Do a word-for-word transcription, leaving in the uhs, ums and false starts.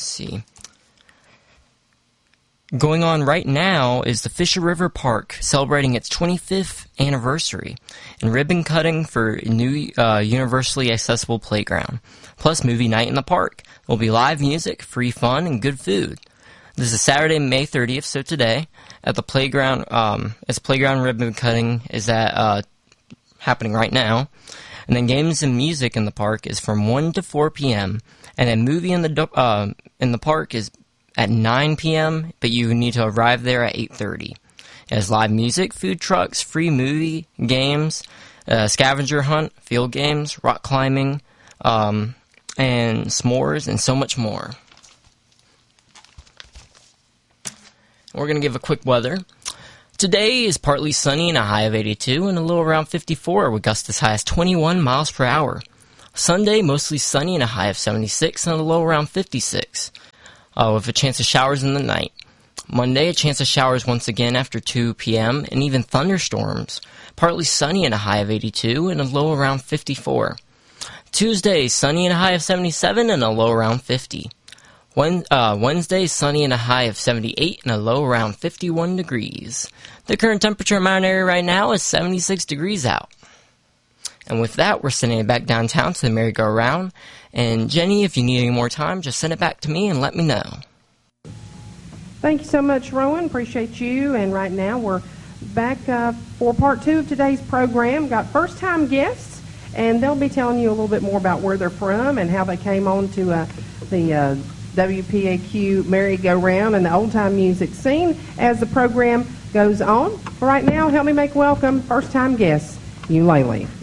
let's see. Going on right now is the Fisher River Park celebrating its twenty-fifth anniversary and ribbon cutting for a new uh, universally accessible playground, plus movie night in the park. There will be live music, free fun, and good food. This is Saturday, May thirtieth, so today, at the playground. Um, its playground ribbon cutting is at uh, happening right now, and then games and music in the park is from one to four p.m. and a movie in the uh, in the park is at nine p.m., but you need to arrive there at eight thirty. It has live music, food trucks, free movie, games, uh, scavenger hunt, field games, rock climbing, um, and s'mores, and so much more. We're going to give a quick weather. Today is partly sunny and a high of eighty-two and a low around fifty-four with gusts as high as twenty-one miles per hour. Sunday, mostly sunny and a high of seventy-six and a low around fifty-six. Uh, with a chance of showers in the night. Monday, a chance of showers once again after two p.m. and even thunderstorms. Partly sunny and a high of eighty-two and a low around fifty-four. Tuesday, sunny and a high of seventy-seven and a low around fifty. When, uh, Wednesday, sunny and a high of seventy-eight and a low around fifty-one degrees. The current temperature in Mountain area right now is seventy-six degrees out. And with that, we're sending it back downtown to the merry-go-round. And Jenny, if you need any more time, just send it back to me and let me know. Thank you so much, Rowan. Appreciate you. And right now we're back uh, for part two of today's program. Got first-time guests, and they'll be telling you a little bit more about where they're from and how they came on to uh, the uh, W P A Q merry-go-round and the old-time music scene as the program goes on. Right now, help me make welcome first-time guests, Eulalie.